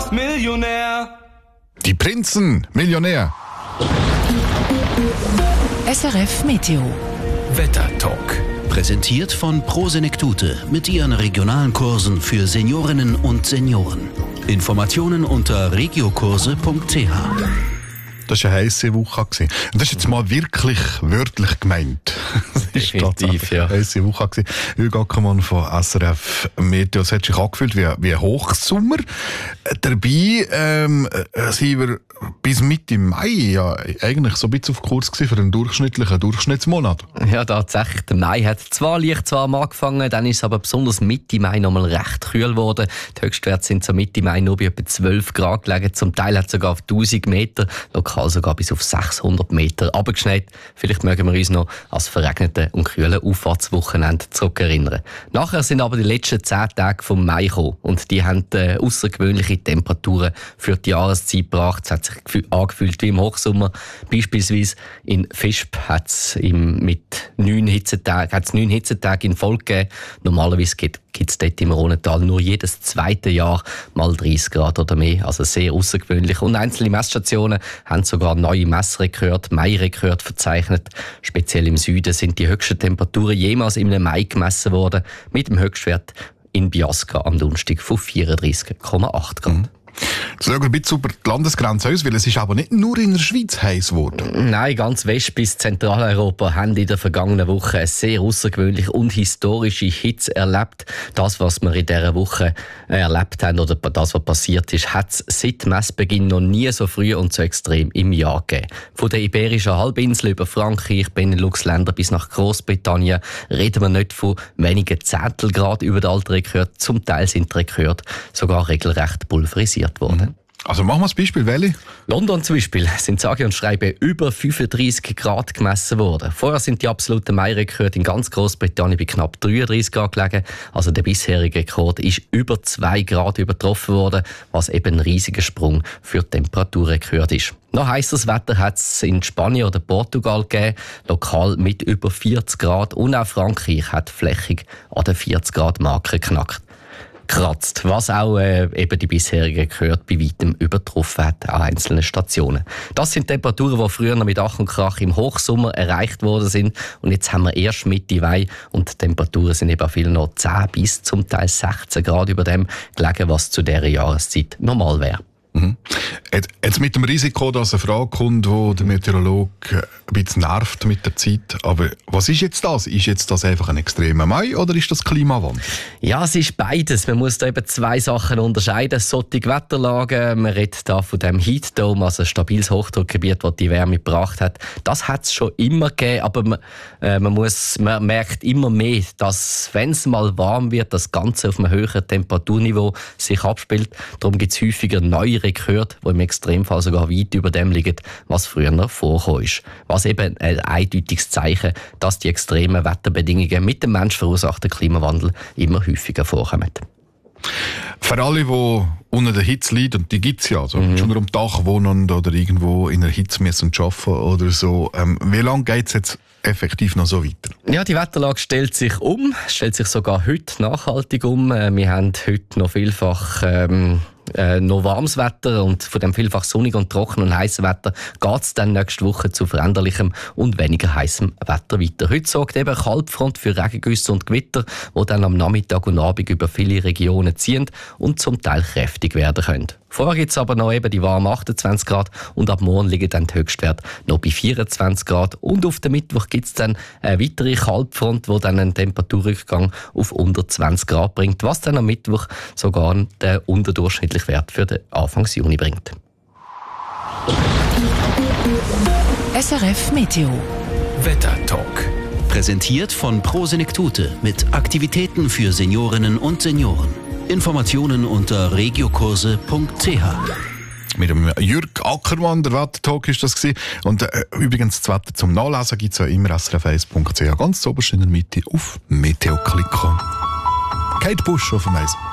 Millionär. Die Prinzen, Millionär. SRF Meteo. Wettertalk. Präsentiert von Prosenektute mit ihren regionalen Kursen für Seniorinnen und Senioren. Informationen unter regiokurse.ch. Das war eine heisse Woche. Und das ist jetzt mal wirklich wörtlich gemeint. Das ist Definitiv, ja. eine heisse Woche. Hugo Ackermann von SRF Meteo. Es hat sich angefühlt wie ein Hochsommer. Dabei sind wir bis Mitte Mai ja eigentlich so ein bisschen auf Kurs gewesen für einen durchschnittlichen Durchschnittsmonat. Ja, tatsächlich. Der Mai hat zwar leicht warm angefangen, dann ist es aber besonders Mitte Mai noch mal recht kühl geworden. Die Höchstwerte sind so Mitte Mai nur bei etwa 12 Grad gelegen. Zum Teil hat es sogar auf 1000 Meter, lokal sogar bis auf 600 Meter runtergeschneit. Vielleicht mögen wir uns noch als verregnete und kühle Auffahrtswochenende zurückerinnern. Nachher sind aber die letzten 10 Tage vom Mai gekommen und die haben außergewöhnliche Temperaturen für die Jahreszeit gebracht. Es hat sich angefühlt wie im Hochsommer. Beispielsweise in Visp hat es mit 9 Hitzetage in Folge gegeben. Normalerweise gibt es dort im Rhonental nur jedes zweite Jahr mal 30 Grad oder mehr. Also sehr außergewöhnlich. Und einzelne Messstationen haben sogar neue Messrekorde, Mai-Rekorde verzeichnet. Speziell im Süden sind die höchsten Temperaturen jemals im Mai gemessen worden, mit dem Höchstwert in Biasca am Donnerstag von 34,8 Grad. Schauen wir ein bisschen über die Landesgrenze aus, weil es ist aber nicht nur in der Schweiz heiß geworden. Nein, ganz West- bis Zentraleuropa haben in der vergangenen Woche eine sehr außergewöhnliche und historische Hitze erlebt. Das, was wir in dieser Woche erlebt haben oder das, was passiert ist, hat es seit Messbeginn noch nie so früh und so extrem im Jahr gegeben. Von der Iberischen Halbinsel über Frankreich, Benelux-Länder bis nach Großbritannien reden wir nicht von wenigen Zehntelgrad über den alten Rekord. Zum Teil sind die Rekorde sogar regelrecht pulverisiert worden. Also machen wir das Beispiel, welche? London zum Beispiel sind sage und schreibe über 35 Grad gemessen worden. Vorher sind die absoluten Mai-Rekorde in ganz Großbritannien bei knapp 33 Grad gelegen. Also der bisherige Rekord ist über 2 Grad übertroffen worden, was eben ein riesiger Sprung für die Temperaturrekord ist. Noch heißes Wetter hat es in Spanien oder Portugal gegeben, lokal mit über 40 Grad. Und auch Frankreich hat flächig an der 40 Grad Marke geknackt. Was auch eben die bisherigen Rekorde bei weitem übertroffen hat an einzelnen Stationen. Das sind Temperaturen, die früher noch mit Ach und Krach im Hochsommer erreicht worden sind. Und jetzt haben wir erst Mitte Mai und die Temperaturen sind eben viel noch 10 bis zum Teil 16 Grad über dem gelegen, was zu dieser Jahreszeit normal wäre. Jetzt mit dem Risiko, dass eine Frage kommt, wo der Meteorologe ein bisschen nervt mit der Zeit. Aber was ist jetzt das? Ist jetzt das einfach ein extremer Mai oder ist das Klimawandel? Ja, es ist beides. Man muss da eben 2 Sachen unterscheiden. Solche Wetterlagen, man redet da von dem Heat Dome, also ein stabiles Hochdruckgebiet, das die Wärme gebracht hat. Das hat es schon immer gegeben, aber man merkt immer mehr, dass, wenn es mal warm wird, das Ganze auf einem höheren Temperaturniveau sich abspielt. Darum gibt es häufiger neue Rekorde, die im Extremfall sogar weit über dem liegen, was früher noch vorgekommen ist. Was eben ein eindeutiges Zeichen, dass die extremen Wetterbedingungen mit dem menschverursachten Klimawandel immer häufiger vorkommen. Für alle, die unter der Hitze leiden, und die gibt es ja, also schon am Dach wohnen oder irgendwo in der Hitze müssen arbeiten oder so, wie lange geht es jetzt effektiv noch so weiter? Ja, die Wetterlage stellt sich sogar heute nachhaltig um. Wir haben heute noch vielfach noch warmes Wetter und von dem vielfach sonnig und trocken und heißem Wetter geht es dann nächste Woche zu veränderlichem und weniger heißem Wetter weiter. Heute sorgt eben eine Kaltfront für Regengüsse und Gewitter, die dann am Nachmittag und Abend über viele Regionen ziehen und zum Teil kräftig werden können. Vorher gibt es aber noch eben die warmen 28 Grad und ab morgen liegen dann die Höchstwerte noch bei 24 Grad. Und auf den Mittwoch gibt es dann eine weitere Kaltfront, die dann einen Temperaturrückgang auf unter 20 Grad bringt, was dann am Mittwoch sogar den unterdurchschnittlichen Wert für den Anfang Juni bringt. SRF Meteo. Wettertalk. Präsentiert von Prosenektute mit Aktivitäten für Seniorinnen und Senioren. Informationen unter regiokurse.ch. Mit dem Jürg Ackermann, der Wettertalk ist das gewesen. Und übrigens, das Wetter zum Nachlesen gibt es ja immer srf1.ch. Ganz oberst in der Mitte auf Meteo klicken. Kate Busch auf dem Eis.